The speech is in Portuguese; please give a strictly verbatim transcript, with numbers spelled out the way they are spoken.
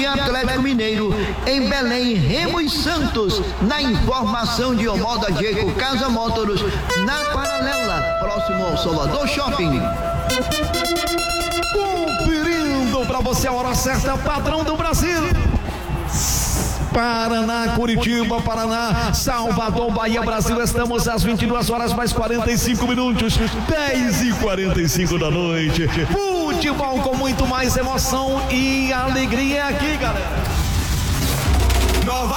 e Atlético Mineiro. Em Belém, Remo e Santos. Na informação de Omoda Diego Casa Motors, na paralela, próximo ao Salvador Shopping. Conferindo para você a hora certa, padrão do Brasil. Paraná, Curitiba, Paraná, Salvador, Bahia, Brasil. Estamos às vinte e duas horas mais quarenta e cinco minutos, dez e quarenta e cinco da noite. Futebol com muito mais emoção e alegria aqui, galera. Nova